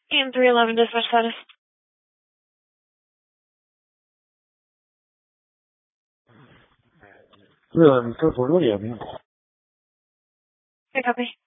And 311 dispatch status. 311 code for William. Okay, copy.